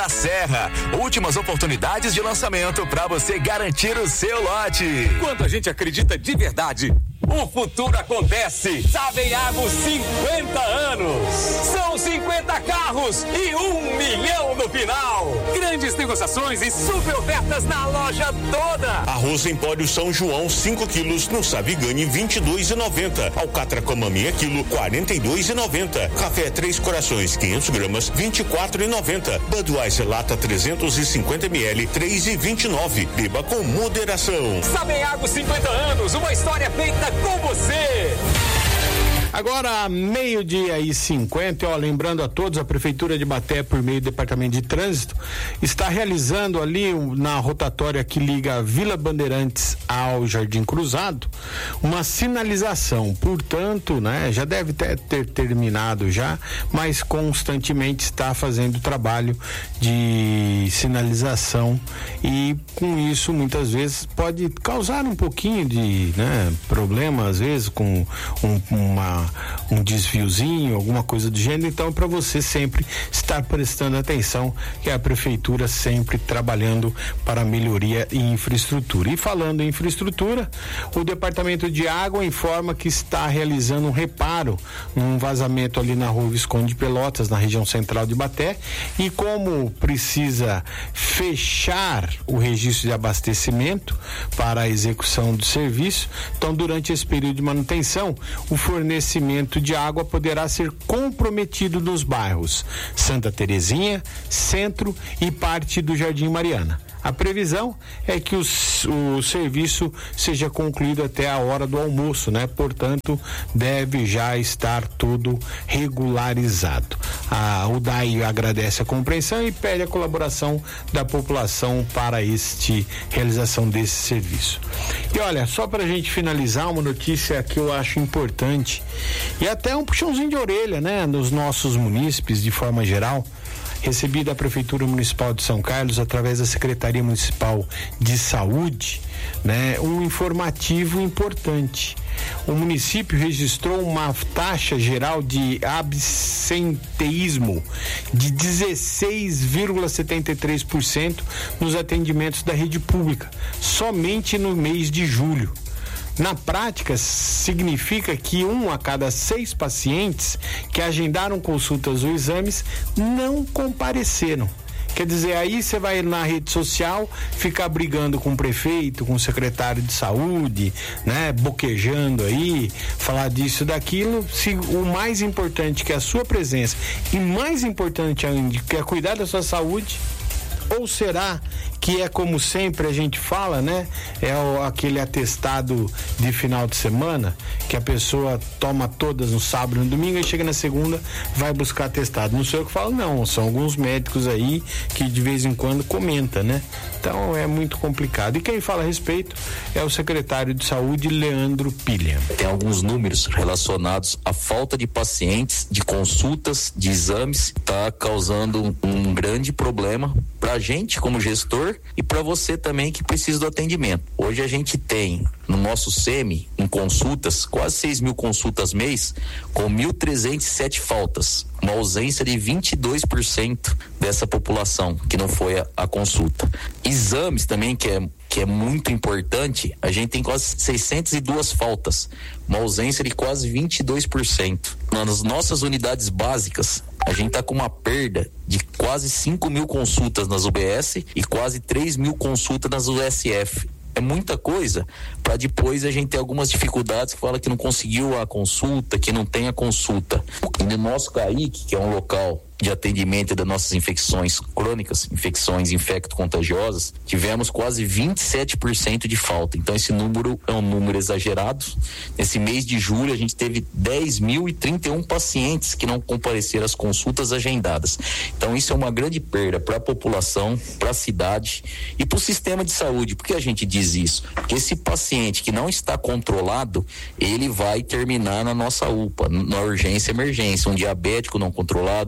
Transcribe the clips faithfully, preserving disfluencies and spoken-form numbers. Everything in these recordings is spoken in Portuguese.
A Serra, últimas oportunidades de lançamento para você garantir o seu lote. Quando a gente acredita de verdade, o futuro acontece. Saveago cinquenta anos. São cinquenta carros e um milhão no final. Grandes negociações e super ofertas na loja toda. Arroz Empório São João, cinco quilos no Savigani, vinte e dois reais e noventa centavos. Alcatra com maminha quilo, quarenta e dois reais e noventa centavos. Café Três Corações, quinhentos gramas, vinte e quatro reais e noventa centavos. Budweiser lata trezentos e cinquenta mililitros, três reais e vinte e nove centavos. Beba com moderação. Saveago cinquenta anos, uma história feita com você. Agora, meio-dia e cinquenta, ó, lembrando a todos, a Prefeitura de Ibaté, por meio do Departamento de Trânsito, está realizando ali na rotatória que liga a Vila Bandeirantes ao Jardim Cruzado, uma sinalização. Portanto, né, já deve ter, ter terminado já, mas constantemente está fazendo trabalho de sinalização e com isso muitas vezes pode causar um pouquinho de, né, problema, às vezes com um, uma um desviozinho, alguma coisa do gênero. Então, é para você sempre estar prestando atenção que a prefeitura sempre trabalhando para a melhoria e infraestrutura. E falando em infraestrutura, o Departamento de Água informa que está realizando um reparo num vazamento ali na Rua Visconde de Pelotas, na região central de Ibaté, e como precisa fechar o registro de abastecimento para a execução do serviço, então durante esse período de manutenção, o fornecimento de água poderá ser comprometido nos bairros Santa Terezinha, Centro e parte do Jardim Mariana. A previsão é que os, o serviço seja concluído até a hora do almoço, né? Portanto, deve já estar tudo regularizado. A, o D A I agradece a compreensão e pede a colaboração da população para este realização desse serviço. E olha, só para a gente finalizar, uma notícia que eu acho importante e até um puxãozinho de orelha, né? Nos nossos munícipes, de forma geral. Recebi da Prefeitura Municipal de São Carlos, através da Secretaria Municipal de Saúde, né, um informativo importante. O município registrou uma taxa geral de absenteísmo de dezesseis vírgula setenta e três por cento nos atendimentos da rede pública, somente no mês de julho. Na prática, significa que um a cada seis pacientes que agendaram consultas ou exames não compareceram. Quer dizer, aí você vai na rede social ficar brigando com o prefeito, com o secretário de saúde, né? Boquejando aí, falar disso, daquilo. Se o mais importante que é a sua presença e mais importante ainda que é cuidar da sua saúde, ou será que é como sempre a gente fala, né? É o, aquele atestado de final de semana que a pessoa toma todas no sábado e no domingo e chega na segunda, vai buscar atestado. Não sou eu que falo, não. São alguns médicos aí que de vez em quando comenta, né? Então é muito complicado. E quem fala a respeito é o secretário de Saúde, Leandro Pilha. Tem alguns números relacionados à falta de pacientes, de consultas, de exames, tá causando um, um grande problema pra gente como gestor e para você também que precisa do atendimento. Hoje a gente tem no nosso S E M, em consultas, quase seis mil consultas mês, com mil trezentos e sete faltas, uma ausência de vinte e dois por cento dessa população que não foi a, a consulta. Exames também, que é que é muito importante, a gente tem quase seiscentas e duas faltas, uma ausência de quase vinte e dois por cento. Nas nossas unidades básicas, a gente está com uma perda de quase cinco mil consultas nas U B S e quase três mil consultas nas U S F. É muita coisa para depois a gente ter algumas dificuldades que fala que não conseguiu a consulta, que não tem a consulta. E no nosso C A I C, que é um local de atendimento das nossas infecções crônicas, infecções infecto-contagiosas, tivemos quase vinte e sete por cento de falta. Então esse número é um número exagerado. Nesse mês de julho a gente teve dez mil e trinta e um pacientes que não compareceram às consultas agendadas. Então isso é uma grande perda para a população, para a cidade e para o sistema de saúde. Por que a gente diz isso? Porque esse paciente que não está controlado, ele vai terminar na nossa U P A, na urgência e emergência. Um diabético não controlado, uma pressão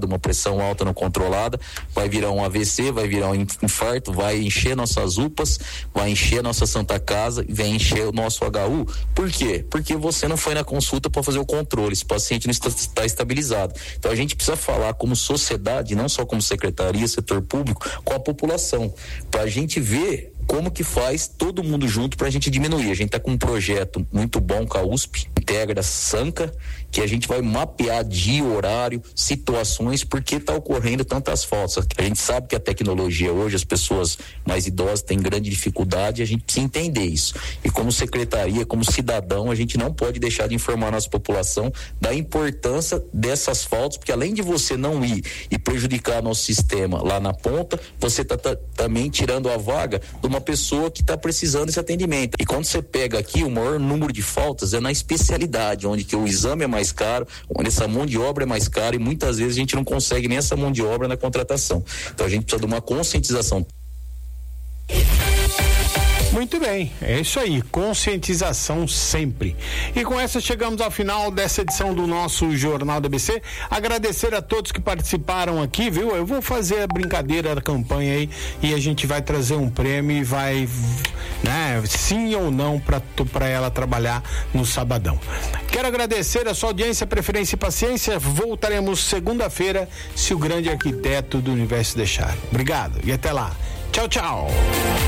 pressão alta não controlada, vai virar um A V C, vai virar um infarto, vai encher nossas U P As, vai encher a nossa Santa Casa e vai encher o nosso H U. Por quê? Porque você não foi na consulta para fazer o controle, esse paciente não está, está estabilizado. Então a gente precisa falar como sociedade, não só como secretaria, setor público, com a população, para a gente ver como que faz todo mundo junto pra gente diminuir. A gente tá com um projeto muito bom com a U S P, Integra Sanca, que a gente vai mapear dia, horário, situações, porque tá ocorrendo tantas faltas. A gente sabe que a tecnologia hoje, as pessoas mais idosas têm grande dificuldade, a gente precisa entender isso. E como secretaria, como cidadão, a gente não pode deixar de informar a nossa população da importância dessas faltas, porque além de você não ir e prejudicar nosso sistema lá na ponta, você tá, tá também tirando a vaga do uma pessoa que está precisando desse atendimento. E quando você pega aqui, o maior número de faltas é na especialidade, onde que o exame é mais caro, onde essa mão de obra é mais cara e muitas vezes a gente não consegue nem essa mão de obra na contratação. Então a gente precisa de uma conscientização. Muito bem, é isso aí, conscientização sempre. E com essa chegamos ao final dessa edição do nosso Jornal da A B C. Agradecer a todos que participaram aqui, viu? Eu vou fazer a brincadeira da campanha aí e a gente vai trazer um prêmio e vai, né, sim ou não para ela trabalhar no sabadão. Quero agradecer a sua audiência, preferência e paciência. Voltaremos segunda-feira, se o grande arquiteto do universo deixar. Obrigado e até lá. Tchau, tchau.